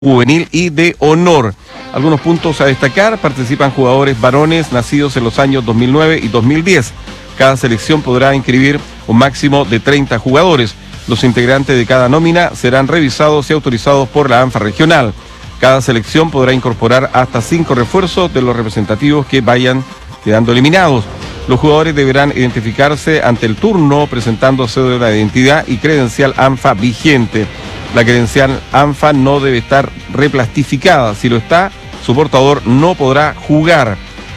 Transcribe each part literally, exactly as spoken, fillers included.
juvenil y de honor. Algunos puntos a destacar: participan jugadores varones nacidos en los años dos mil nueve y dos mil diez. Cada selección podrá inscribir un máximo de treinta jugadores. Los integrantes de cada nómina serán revisados y autorizados por la ANFA regional. Cada selección podrá incorporar hasta cinco refuerzos de los representativos que vayan quedando eliminados. Los jugadores deberán identificarse ante el turno presentando cédula de identidad y credencial ANFA vigente. La credencial ANFA no debe estar replastificada. Si lo está, su portador no podrá jugar.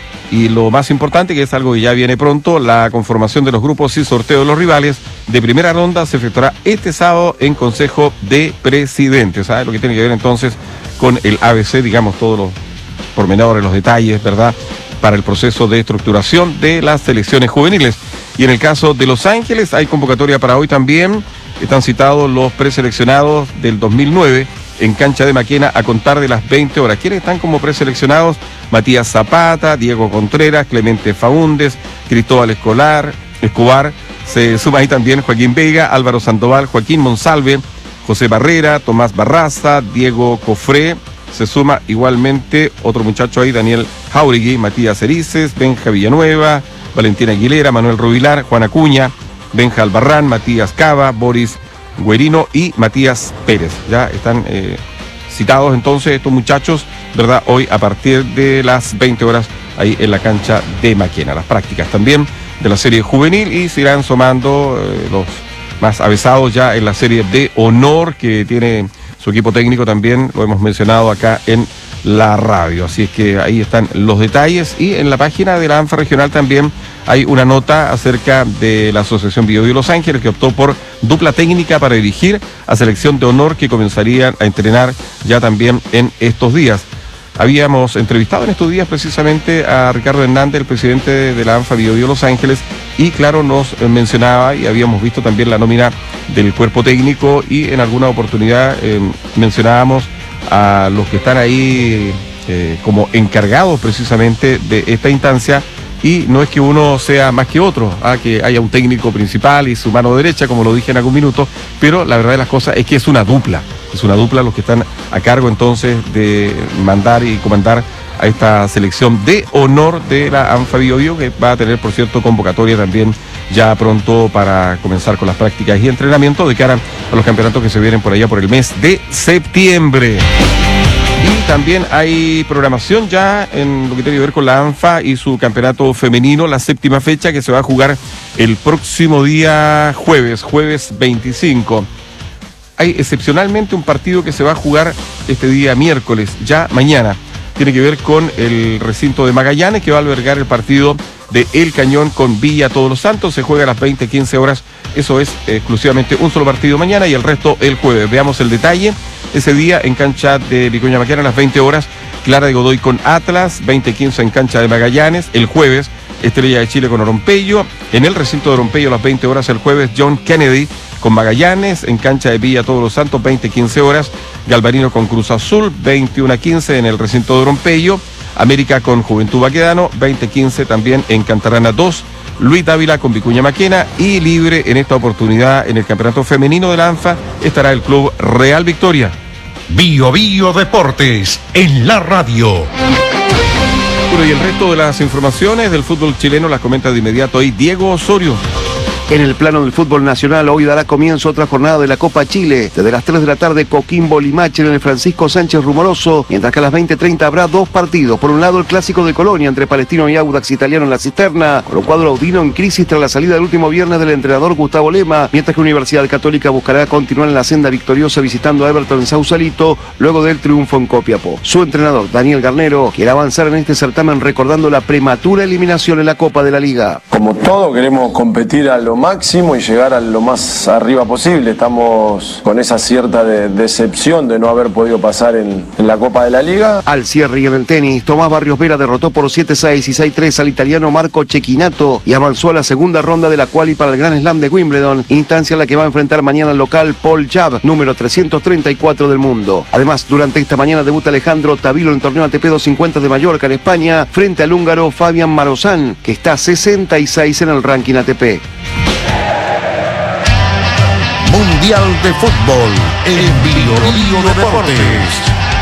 Y lo más importante, que es algo que ya viene pronto, la conformación de los grupos y sorteo de los rivales de primera ronda se efectuará este sábado en Consejo de Presidentes. ¿Sabe? Lo que tiene que ver entonces con el A B C, digamos, todos los pormenores, los detalles, ¿verdad?, para el proceso de estructuración de las selecciones juveniles. Y en el caso de Los Ángeles, hay convocatoria para hoy también. Están citados los preseleccionados del dos mil nueve en cancha de Maquena a contar de las veinte horas. ¿Quiénes están como preseleccionados? Matías Zapata, Diego Contreras, Clemente Faúndez, Cristóbal Escolar, Escobar. Se suma ahí también Joaquín Vega, Álvaro Sandoval, Joaquín Monsalve, José Barrera, Tomás Barraza, Diego Cofré. Se suma igualmente otro muchacho ahí, Daniel Jauregui, Matías Erices, Benja Villanueva, Valentina Aguilera, Manuel Rubilar, Juan Acuña, Benja Albarrán, Matías Cava, Boris Guerino y Matías Pérez. Ya están eh, citados entonces estos muchachos, ¿verdad?, hoy a partir de las veinte horas ahí en la cancha de Maquena. Las prácticas también de la serie juvenil y se irán sumando eh, los más avesados ya en la serie de honor que tiene su equipo técnico también, lo hemos mencionado acá en la radio. Así es que ahí están los detalles y en la página de la ANFA regional también hay una nota acerca de la Asociación Biobío Los Ángeles, que optó por dupla técnica para dirigir a selección de honor que comenzarían a entrenar ya también en estos días. Habíamos entrevistado en estos días precisamente a Ricardo Hernández, el presidente de la ANFA Biobío Los Ángeles, y claro, nos mencionaba y habíamos visto también la nómina del cuerpo técnico y en alguna oportunidad eh, mencionábamos a los que están ahí eh, como encargados precisamente de esta instancia. Y no es que uno sea más que otro, ¿ah? Que haya un técnico principal y su mano derecha, como lo dije en algún minuto, pero la verdad de las cosas es que es una dupla, es una dupla los que están a cargo entonces de mandar y comandar a esta selección de honor de la ANFA Biobío, que va a tener, por cierto, convocatoria también ya pronto para comenzar con las prácticas y entrenamiento de cara a los campeonatos que se vienen por allá por el mes de septiembre. Y también hay programación ya en lo que tiene que ver con la ANFA y su campeonato femenino, la séptima fecha que se va a jugar el próximo día jueves, jueves veinticinco. Hay excepcionalmente un partido que se va a jugar este día miércoles, ya mañana. Tiene que ver con el recinto de Magallanes, que va a albergar el partido de El Cañón con Villa Todos los Santos. Se juega a las veinte, quince horas. Eso es exclusivamente un solo partido mañana y el resto el jueves. Veamos el detalle. Ese día en cancha de Vicuña Maquena a las veinte horas, Clara de Godoy con Atlas, veinte quince en cancha de Magallanes. El jueves, Estrella de Chile con Orompeyo. En el recinto de Orompeyo a las veinte horas el jueves, John Kennedy con Magallanes. En cancha de Villa Todos los Santos, veinte quince horas, Galvarino con Cruz Azul, veintiuno quince en el recinto de Orompeyo. América con Juventud Baquedano, veinte quince también en Cantarana dos. Luis Dávila con Vicuña Maquena y libre en esta oportunidad en el campeonato femenino de la ANFA estará el club Real Victoria. Biobío Deportes en la radio. Bueno, y el resto de las informaciones del fútbol chileno las comenta de inmediato ahí Diego Osorio. En el plano del fútbol nacional, hoy dará comienzo otra jornada de la Copa Chile. Desde las tres de la tarde, Coquimbo Limache en el Francisco Sánchez Rumoroso, mientras que a las veinte treinta habrá dos partidos. Por un lado, el clásico de Colonia entre Palestino y Audax Italiano en la Cisterna, con un cuadro audino en crisis tras la salida del último viernes del entrenador Gustavo Lema, mientras que Universidad Católica buscará continuar en la senda victoriosa visitando a Everton en Sausalito, luego del triunfo en Copiapó. Su entrenador, Daniel Garnero, quiere avanzar en este certamen recordando la prematura eliminación en la Copa de la Liga. Como todo, queremos competir a lo máximo y llegar a lo más arriba posible. Estamos con esa cierta de, decepción de no haber podido pasar en, en la Copa de la Liga. Al cierre y en el tenis, Tomás Barrios Vera derrotó por siete seis y seis tres al italiano Marco Cecchinato y avanzó a la segunda ronda de la quali para el Grand Slam de Wimbledon, instancia en la que va a enfrentar mañana al local Paul Jab, número trescientos treinta y cuatro del mundo. Además, durante esta mañana debuta Alejandro Tavilo en el torneo A T P doscientos cincuenta de Mallorca en España, frente al húngaro Fabián Marozán, que está sesenta y seis en el ranking A T P. Mundial de Fútbol en Biobío Deportes.